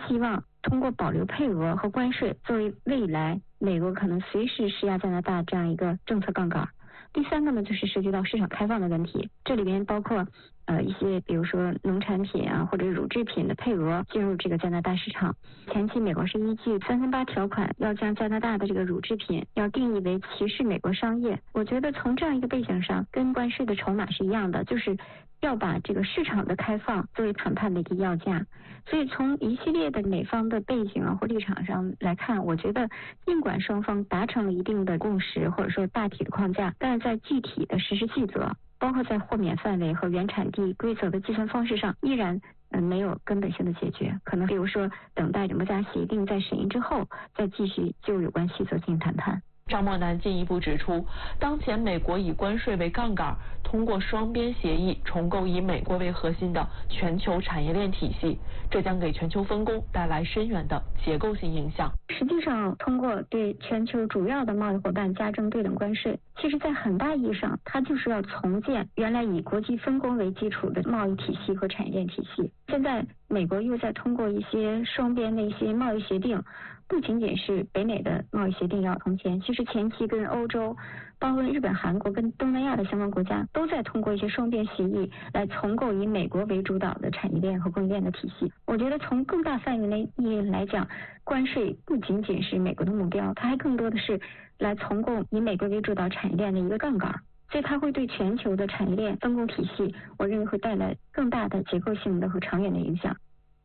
希望通过保留配额和关税作为未来美国可能随时施压加拿大这样一个政策杠杆。第三个呢，就是涉及到市场开放的问题，这里边包括一些比如说农产品啊或者乳制品的配额进入这个加拿大市场。前期美国是依据338条款要将加拿大的这个乳制品要定义为歧视美国商业。我觉得从这样一个背景上，跟关税的筹码是一样的，就是要把这个市场的开放作为谈判的一个要价。所以从一系列的美方的背景啊或立场上来看，我觉得尽管双方达成了一定的共识或者说大体的框架，但是在具体的实施细则，包括在豁免范围和原产地规则的计算方式上，依然没有根本性的解决。可能比如说等待摩加协定在审议之后，再继续就有关细则进行谈判。 张默南进一步指出，当前美国以关税为杠杆，通过双边协议重构以美国为核心的全球产业链体系，这将给全球分工带来深远的结构性影响。 实际上，通过对全球主要的贸易伙伴加征对等关税，其实在很大意义上，它就是要重建原来以国际分工为基础的贸易体系和产业链体系。现在美国又在通过一些双边的一些贸易协定，不仅仅是北美的贸易协定要从前，其实前期跟欧洲，包括日本、韩国跟东南亚的相关国家，都在通过一些双边协议来重构以美国为主导的产业链和供应链的体系。我觉得从更大范围的意义来讲，关税不仅仅是美国的目标，它还更多的是来重构以美国为主导产业链的一个杠杆。所以它会对全球的产业链分工体系，我认为会带来更大的结构性的和长远的影响。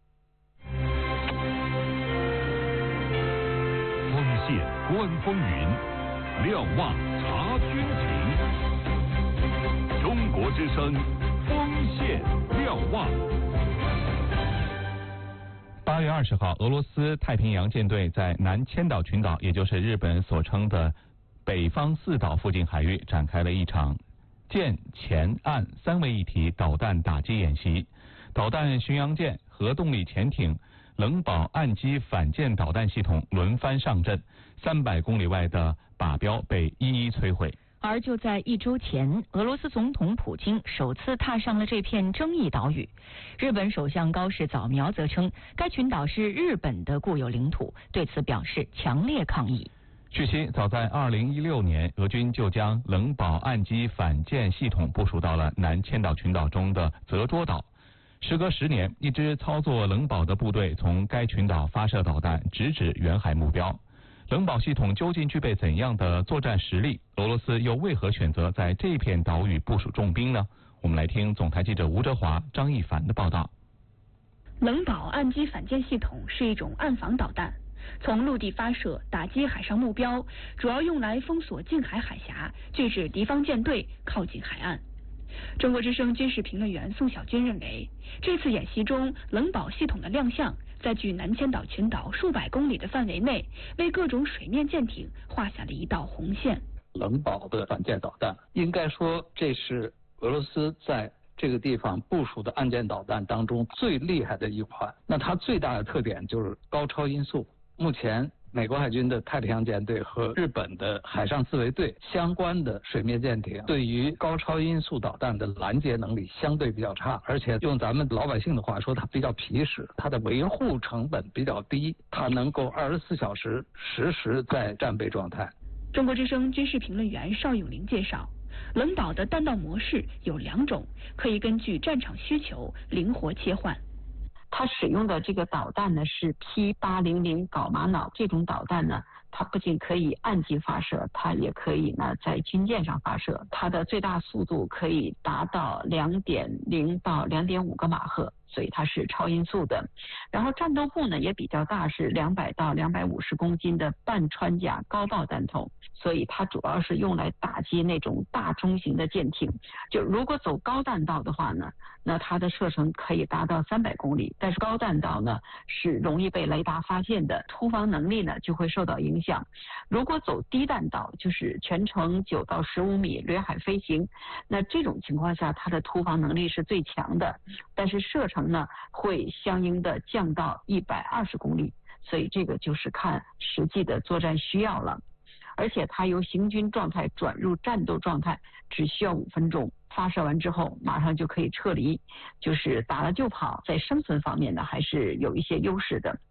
风线观风云，瞭望察军情。中国之声，风线瞭望。 8月20号，俄罗斯太平洋舰队在南千岛群岛，也就是日本所称的北方四岛附近海域展开了一场舰前岸三位一体导弹打击演习。导弹巡洋舰、核动力潜艇、冷堡岸基反舰导弹系统轮番上阵，300公里外的靶标被一一摧毁。 而就在1周前，俄罗斯总统普京首次踏上了这片争议岛屿。日本首相高市早苗则称，该群岛是日本的固有领土，对此表示强烈抗议。 据悉，早在2016年，俄军就将冷堡岸基反舰系统部署到了南千岛群岛中的泽捉岛。时隔10年，一支操作冷堡的部队从该群岛发射导弹，直指远海目标。冷堡系统究竟具备怎样的作战实力？俄罗斯又为何选择在这片岛屿部署重兵呢？我们来听总台记者吴哲华、张一凡的报道。 冷堡岸基反舰系统是一种岸防导弹，从陆地发射打击海上目标，主要用来封锁近海海峡，拒止敌方舰队靠近海岸。中国之声军事评论员宋小军认为，这次演习中冷堡系统的亮相，在距南千岛群岛数百公里的范围内，为各种水面舰艇画下了一道红线。 冷堡的反舰导弹，应该说这是俄罗斯在这个地方部署的岸舰导弹当中最厉害的一款。那它最大的特点就是高超音速。目前美国海军的太平洋舰队和日本的海上自卫队相关的水面舰艇对于高超音速导弹的拦截能力相对比较差，而且用咱们老百姓的话说，它比较皮实，它的维护成本比较低，它能够24小时实时在战备状态。 中国之声军事评论员邵永林介绍，冷堡的弹道模式有2种，可以根据战场需求灵活切换。 它使用的这个导弹呢是 P800 搞玛瑙，这种导弹呢，它不仅可以岸基发射，它也可以呢在军舰上发射。它的最大速度可以达到2.0到2.5个马赫，所以它是超音速的。然后战斗部呢也比较大，是200到250公斤的半穿甲高爆弹头，所以它主要是用来打击那种大中型的舰艇。就如果走高弹道的话呢，那它的射程可以达到300公里，但是高弹道呢是容易被雷达发现的，突防能力呢就会受到影响。如果走低弹道，就是全程9到15米掠海飞行，那这种情况下它的突防能力是最强的，但是射程呢会相应的降到120公里，所以这个就是看实际的作战需要了。而且它由行军状态转入战斗状态只需要5分钟，发射完之后马上就可以撤离，就是打了就跑，在生存方面呢还是有一些优势的。